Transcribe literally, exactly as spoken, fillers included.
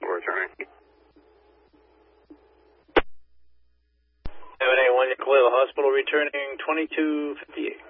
returning. seven eight one, Yakalila Hospital returning twenty-two fifty-eight.